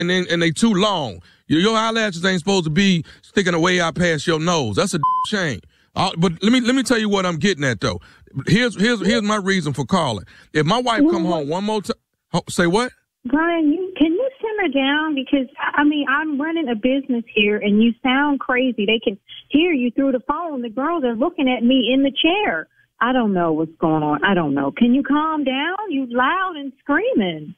and they too long. Your eyelashes ain't supposed to be sticking away out past your nose. That's a shame. But let me tell you what I'm getting at though. Here's my reason for calling. If my wife come home one more time, say what? Brian, can you simmer down? Because, I mean, I'm running a business here, and you sound crazy. They can hear you through the phone. The girls are looking at me in the chair. I don't know what's going on. I don't know. Can you calm down? You loud and screaming.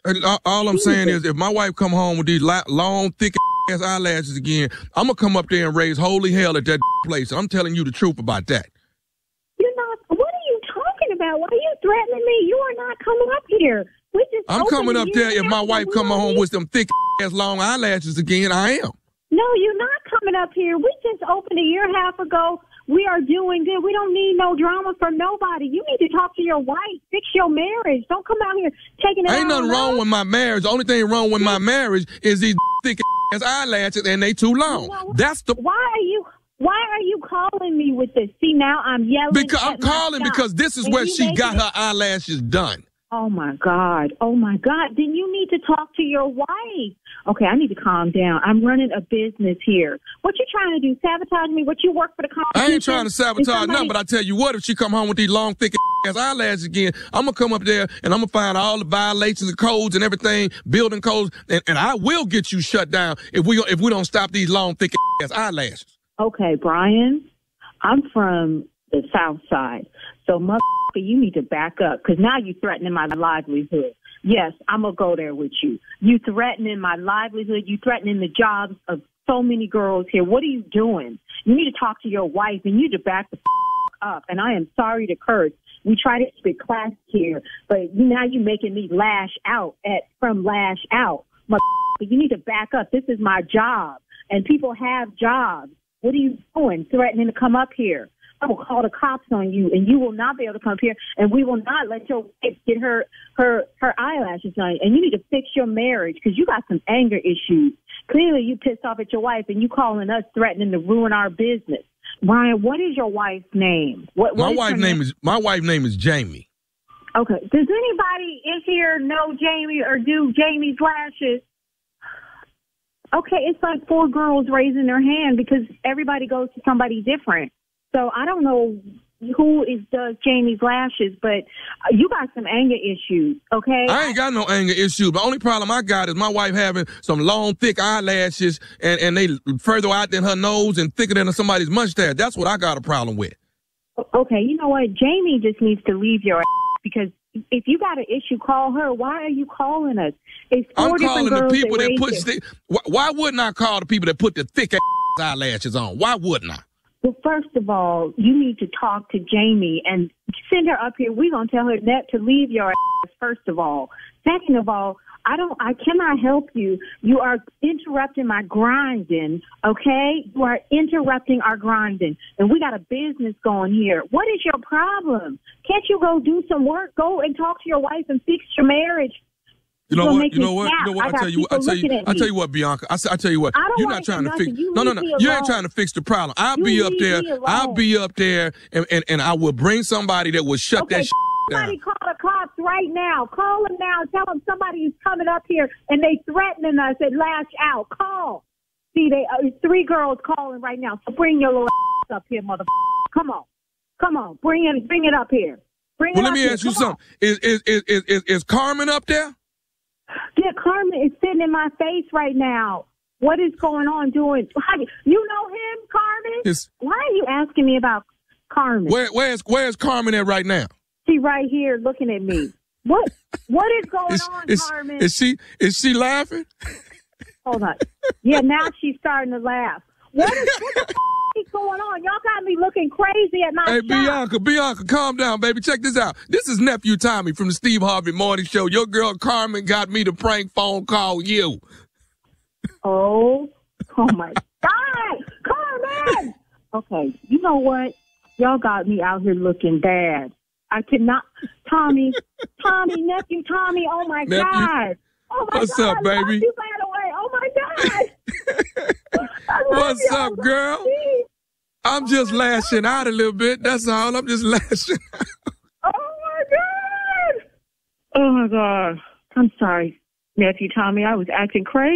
All I'm saying is if my wife come home with these long, thick-ass eyelashes again, I'm going to come up there and raise holy hell at that place. I'm telling you the truth about that. You're not. What are you talking about? Why are you threatening me? You are not coming up here. I'm coming up there if my wife come home with them thick-ass long eyelashes again. I am. No, you're not coming up here. We just opened a year and a half ago. We are doing good. We don't need no drama from nobody. You need to talk to your wife. Fix your marriage. Don't come out here taking it out. Ain't nothing wrong with my marriage. The only thing wrong with my marriage is these thick-ass eyelashes, and they too long. You know, that's the. Why are you calling me with this? See, now I'm yelling. Because I'm calling because this is where she got her eyelashes done. Oh, my God. Oh, my God. Then you need to talk to your wife. Okay, I need to calm down. I'm running a business here. What you trying to do, sabotage me? What you work for the company? I ain't trying to sabotage nothing, but I tell you what, if she come home with these long, thick-ass eyelashes again, I'm going to come up there and I'm going to find all the violations of codes and everything, building codes, and I will get you shut down if we don't stop these long, thick-ass eyelashes. Okay, Brian, I'm from the South Side, so you need to back up, because now you're threatening my livelihood. Yes, I'm going to go there with you. You threatening my livelihood. You threatening the jobs of so many girls here. What are you doing? You need to talk to your wife, and you need to back the up. And I am sorry to curse. We try to keep it classy here, but now you're making me lash out from lash out. You need to back up. This is my job, and people have jobs. What are you doing? Threatening to come up here. I will call the cops on you, and you will not be able to come up here, and we will not let your wife get her eyelashes done. And you need to fix your marriage, because you got some anger issues. Clearly, you pissed off at your wife, and you calling us threatening to ruin our business. Brian, what is your wife's name? My wife's name is Jamie. Okay. Does anybody in here know Jamie or do Jamie's lashes? Okay, it's like 4 girls raising their hand because everybody goes to somebody different. So I don't know who does Jamie's lashes, but you got some anger issues, okay? I ain't got no anger issues. The only problem I got is my wife having some long, thick eyelashes, and they further out than her nose and thicker than somebody's mustache. That's what I got a problem with. Okay, you know what? Jamie just needs to leave your ass, because if you got an issue, call her. Why are you calling us? I'm calling the people that put why wouldn't I call the people that put the thick eyelashes on? Why wouldn't I? Well, first of all, you need to talk to Jamie and send her up here. We're going to tell her to leave your ass, first of all. Second of all, I cannot help you. You are interrupting my grinding, okay? You are interrupting our grinding. And we got a business going here. What is your problem? Can't you go do some work? Go and talk to your wife and fix your marriage. You know what? I tell you what, Bianca. I tell you what. You're not trying to fix. No. You ain't trying to fix the problem. I'll be up there, and I will bring somebody that will shut that shit down. Somebody call the cops right now. Call them now. Tell them somebody is coming up here and they threatening us at lash out. Call. See, 3 girls calling right now. So bring your little ass up here, motherfucker. Come on. Bring it up here. Let me ask you something. Is Carmen up there? Yeah, Carmen is sitting in my face right now. What is going on doing? You know him, Carmen? Why are you asking me about Carmen? Where's Carmen at right now? She right here looking at me. What is going on, Carmen? Is she laughing? Hold on. Yeah, now she's starting to laugh. What the is going on? Y'all got me looking crazy at my shop. Hey, Bianca, calm down, baby. Check this out. This is Nephew Tommy from the Steve Harvey Morning Show. Your girl Carmen got me to prank phone call you. Oh my God, Carmen! Okay, you know what? Y'all got me out here looking bad. I cannot. Tommy, nephew Tommy. Oh my God. Oh my What's God, up, baby? I love you, by the way. Oh my God. What's up, girl? I'm just lashing out a little bit. That's all. I'm just lashing out. Oh my God. I'm sorry. Nephew Tommy, I was acting crazy.